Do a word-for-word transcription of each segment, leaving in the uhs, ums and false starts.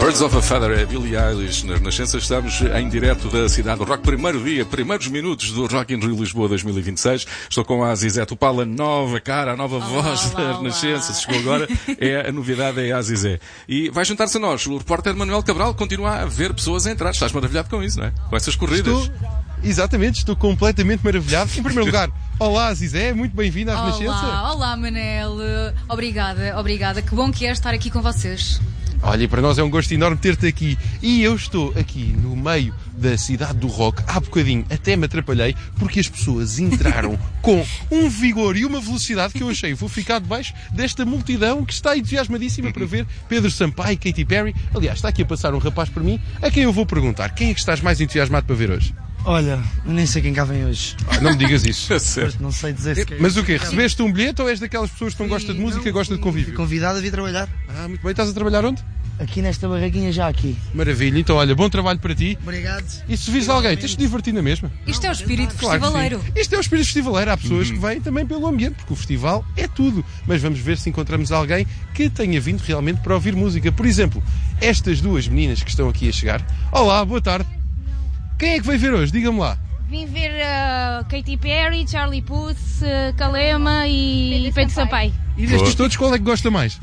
Birds of a Feather é Billie Eilish. Na Renascença estamos em direto da cidade do rock. Primeiro dia, primeiros minutos do Rock in Rio Lisboa dois mil e vinte e seis. Estou com a Azizé Tupala, nova cara, a nova olá, voz olá, da Renascença. Se chegou agora, é, a novidade é a Azizé. E vai juntar-se a nós. O repórter Manuel Cabral continua a ver pessoas a entrar. Estás maravilhado com isso, não é? Com essas corridas. Estou, exatamente, estou completamente maravilhado. Em primeiro lugar, olá Azizé, muito bem-vinda à Renascença. Olá, olá Manel. Obrigada, obrigada. Que bom que é estar aqui com vocês. Olha, para nós é um gosto enorme ter-te aqui. E eu estou aqui no meio da cidade do rock. Há bocadinho até me atrapalhei porque as pessoas entraram com um vigor e uma velocidade que eu achei. Vou ficar debaixo desta multidão que está entusiasmadíssima para ver Pedro Sampaio e Katy Perry. Aliás, está aqui a passar um rapaz por mim a quem eu vou perguntar. Quem é que estás mais entusiasmado para ver hoje? Olha, nem sei quem cá vem hoje. Ah, não me digas isso. Não sei dizer se Mas o quê? Recebeste um bilhete ou és daquelas pessoas que não gostam de música e gostam de convívio? Fui convidado a vir trabalhar. Ah, muito bem. Estás a trabalhar onde? Aqui nesta barraquinha já aqui. Maravilha. Então, olha, bom trabalho para ti. Obrigado. E se vis alguém, tens de divertir na mesma. Isto é o espírito Claro que festivaleiro. sim. Isto é o espírito festivaleiro. Há pessoas que vêm também pelo ambiente, porque o festival é tudo. Mas vamos ver se encontramos alguém que tenha vindo realmente para ouvir música. Por exemplo, estas duas meninas que estão aqui a chegar. Olá, boa tarde. Quem é que veio ver hoje? Diga-me lá. Vim ver uh, Katy Perry, Charlie Puth, uh, Kalema e Pedro Sampaio. E destes todos, qual é que gosta mais?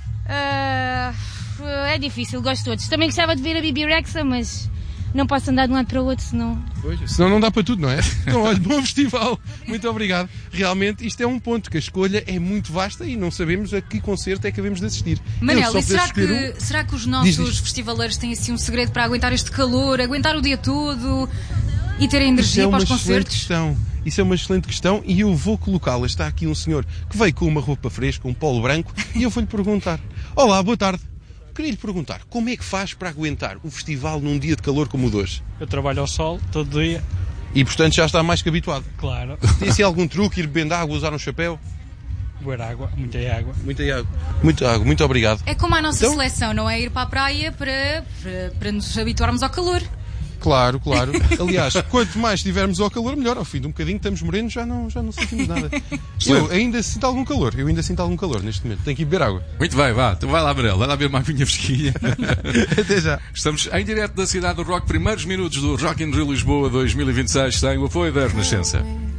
Uh, é difícil, gosto de todos. Também gostava de ver a Bibi Rexha, mas não posso andar de um lado para o outro, senão... Pois, senão não dá para tudo, não é? Então, olha, bom festival. Muito obrigado. Realmente, isto é um ponto, que a escolha é muito vasta e não sabemos a que concerto é que havemos de assistir. Manel, e será que, um... será que os nossos festivaleiros têm assim um segredo para aguentar este calor, aguentar o dia todo e terem energia Isso é para os uma excelente concertos? Questão. Isso é uma excelente questão e eu vou colocá-la. Está aqui um senhor que veio com uma roupa fresca, um polo branco, e eu vou-lhe perguntar. Olá, boa tarde. Queria lhe perguntar, como é que faz para aguentar o festival num dia de calor como o de hoje? Eu trabalho ao sol todo dia. E portanto já está mais que habituado. Claro. Tem assim algum truque, ir bebendo água, usar um chapéu? Beber água, muita água. Muita água. Muita água, muito obrigado. É como a nossa Então... seleção, não é? Ir para a praia para, para, para nos habituarmos ao calor. Claro, claro. Aliás, quanto mais estivermos ao calor, melhor. Ao fim de um bocadinho estamos morenos, já não, já não sentimos nada. Eu ainda sinto algum calor. Eu ainda sinto algum calor neste momento. Tenho que ir beber água. Muito bem, vá. Então vai lá, Manel. Vai lá beber uma aguinha fresquinha. Até já. Estamos em direto da cidade do rock. Primeiros minutos do Rock in Rio Lisboa dois mil e vinte e seis. Tem o apoio da Renascença.